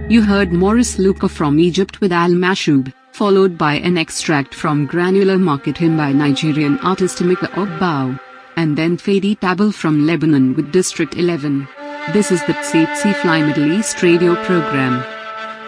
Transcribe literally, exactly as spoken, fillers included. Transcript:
You heard Morris Luka from Egypt with Al Mashoub, followed by an extract from Granular Market hymn by Nigerian artist Emeka Ogbow. And then Fadi Tabel from Lebanon with District eleven. This is the Tsetse Fly Middle East radio program.